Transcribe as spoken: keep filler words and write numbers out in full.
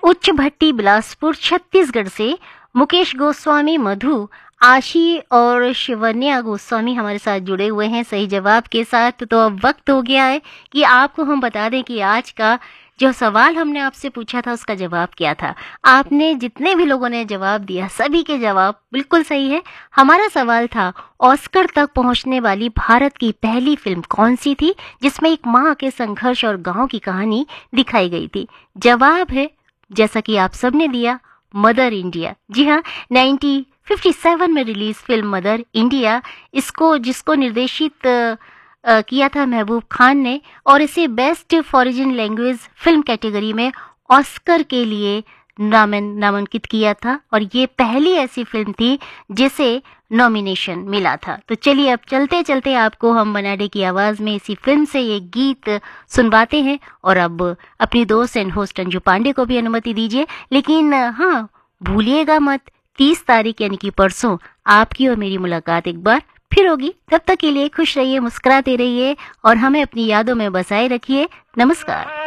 उच्च भट्टी बिलासपुर छत्तीसगढ़ से मुकेश गोस्वामी, मधु, आशी और शिवन्या गोस्वामी हमारे साथ जुड़े हुए हैं सही जवाब के साथ। तो अब वक्त हो गया है कि आपको हम बता दें कि आज का जो सवाल हमने आपसे पूछा था उसका जवाब क्या था। आपने जितने भी लोगों ने जवाब दिया सभी के जवाब बिल्कुल सही है। हमारा सवाल था, ऑस्कर तक पहुंचने वाली भारत की पहली फिल्म कौन सी थी जिसमें एक माँ के संघर्ष और गांव की कहानी दिखाई गई थी। जवाब है, जैसा कि आप सबने दिया, मदर इंडिया। जी हाँ, नाइनटीन फिफ्टी सेवन में रिलीज फिल्म मदर इंडिया, इसको जिसको निर्देशित अ, किया था महबूब खान ने, और इसे best foreign language film category में ऑस्कर के लिए नामन नामांकित किया था, और ये पहली ऐसी फिल्म थी जिसे नॉमिनेशन मिला था। तो चलिए अब चलते चलते आपको हम बनाडे की आवाज में इसी फिल्म से ये गीत सुनवाते हैं। और अब अपनी दोस्त एंड होस्ट अंजू पांडे को भी अनुमति दीजिए, लेकिन हाँ भूलिएगा मत, तीस तारीख यानी कि परसों आपकी और मेरी मुलाकात एक बार फिर होगी। तब तक के लिए खुश रहिए, मुस्कुराते रहिए और हमें अपनी यादों में बसाए रखिए। नमस्कार।